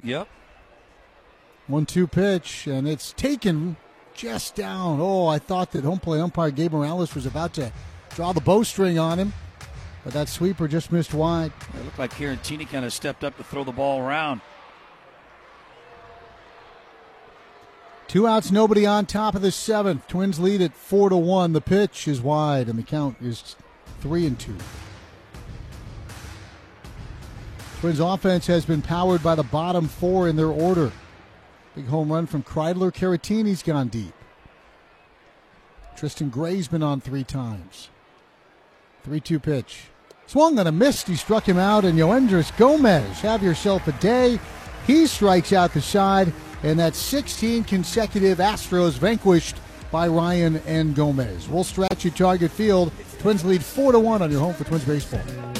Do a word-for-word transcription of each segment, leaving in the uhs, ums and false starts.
Yep. one two pitch, and it's taken just down. Oh, I thought that home plate umpire Gabe Morales was about to draw the bowstring on him, but that sweeper just missed wide. It looked like Caratini kind of stepped up to throw the ball around. Two outs, nobody on, top of the seventh. Twins lead at four to one. The pitch is wide, and the count is three and two. Twins offense has been powered by the bottom four in their order. Big home run from Kreidler. Caratini's gone deep. Tristan Gray's been on three times. three two pitch. Swung and a missed. He struck him out, and Yoendris Gomez, have yourself a day. He strikes out the side, and that's sixteen consecutive Astros vanquished by Ryan and Gomez. We'll stretch at Target Field. Twins lead four to one on your home for Twins baseball.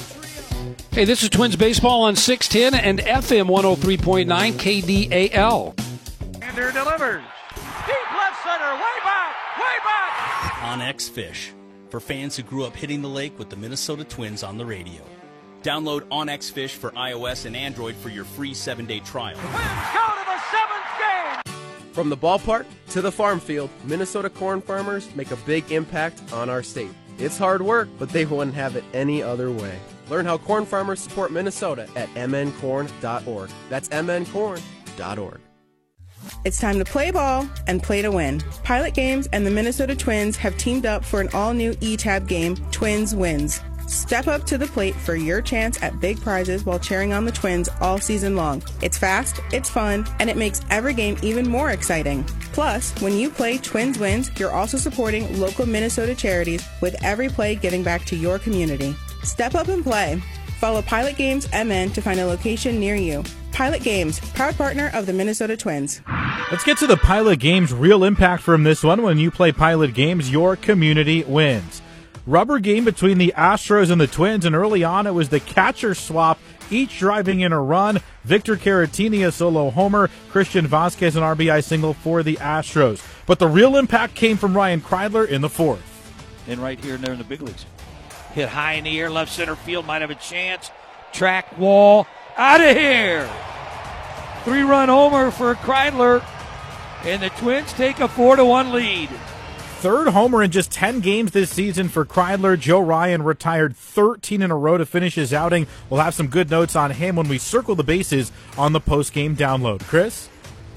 Hey, this is Twins baseball on six ten and F M one oh three point nine K D A L. Ander delivers. Deep left center, way back, way back. OnX Fish, for fans who grew up hitting the lake with the Minnesota Twins on the radio. Download OnX Fish for iOS and Android for your free seven-day trial. Twins go to the seventh game. From the ballpark to the farm field, Minnesota corn farmers make a big impact on our state. It's hard work, but they wouldn't have it any other way. Learn how corn farmers support Minnesota at m n corn dot org. That's m n corn dot org. It's time to play ball and play to win. Pilot Games and the Minnesota Twins have teamed up for an all-new E-Tab game, Twins Wins. Step up to the plate for your chance at big prizes while cheering on the Twins all season long. It's fast, it's fun, and it makes every game even more exciting. Plus, when you play Twins Wins, you're also supporting local Minnesota charities, with every play giving back to your community. Step up and play. Follow Pilot Games M N to find a location near you. Pilot Games, proud partner of the Minnesota Twins. Let's get to the Pilot Games real impact from this one. When you play Pilot Games, your community wins. Rubber game between the Astros and the Twins, and early on it was the catcher swap, each driving in a run. Victor Caratini a solo homer, Christian Vasquez an R B I single for the Astros. But the real impact came from Ryan Kreidler in the fourth. And right here and there in the big leagues. Hit high in the air, left center field, might have a chance. Track wall, out of here. Three-run homer for Kreidler, and the Twins take a four to one lead. Third homer in just ten games this season for Kreidler. Joe Ryan retired thirteen in a row to finish his outing. We'll have some good notes on him when we circle the bases on the post-game download. Chris?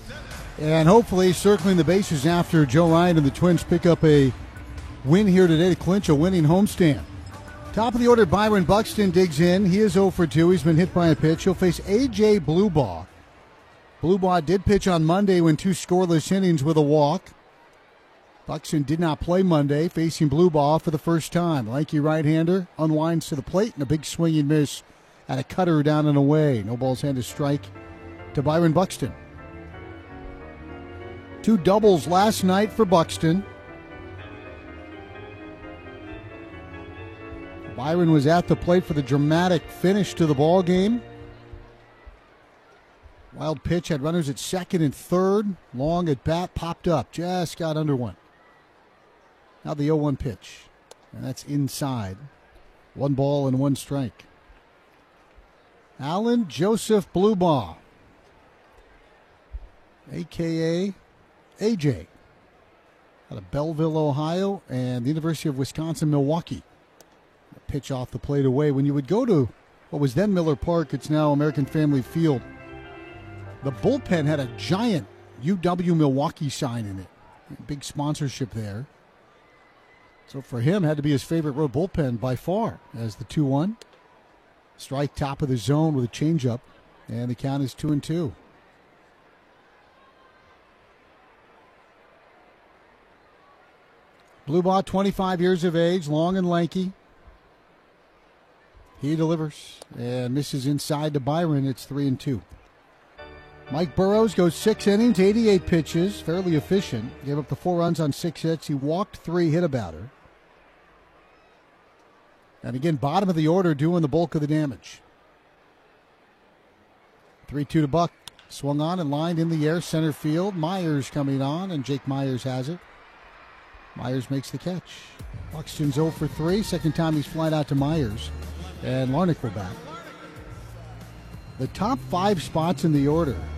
And hopefully circling the bases after Joe Ryan and the Twins pick up a win here today to clinch a winning homestand. Top of the order, Byron Buxton digs in. He is oh for two. He's been hit by a pitch. He'll face A J Bluebaugh. Bluebaugh did pitch on Monday, when two scoreless innings with a walk. Buxton did not play Monday, facing Bluebaugh for the first time. Lanky right-hander unwinds to the plate, and a big swing and miss at a cutter down and away. No balls and a strike to Byron Buxton. Two doubles last night for Buxton. Byron was at the plate for the dramatic finish to the ball game. Wild pitch, had runners at second and third. Long at bat, popped up, just got under one. Now the oh one pitch, and that's inside. One ball and one strike. Alan Joseph Bluebaugh, a k a. A J, out of Belleville, Ohio, and the University of Wisconsin-Milwaukee. Pitch off the plate away. When you would go to what was then Miller Park, it's now American Family Field, the bullpen had a giant U W Milwaukee sign in it. Big sponsorship there. So for him, had to be his favorite road bullpen by far, as the two one. Strike top of the zone with a changeup, and the count is two and two. Bluebaugh, twenty-five years of age, long and lanky. He delivers and misses inside to Byron. It's three and two. Mike Burrows goes six innings, eighty-eight pitches, fairly efficient. Gave up the four runs on six hits. He walked three, hit a batter. And again, bottom of the order, doing the bulk of the damage. three two to Buck. Swung on and lined in the air, center field. Myers coming on, and Jake Myers has it. Myers makes the catch. Buxton's oh for three. Second time he's flied out to Myers. And Larnach will bat. The top five spots in the order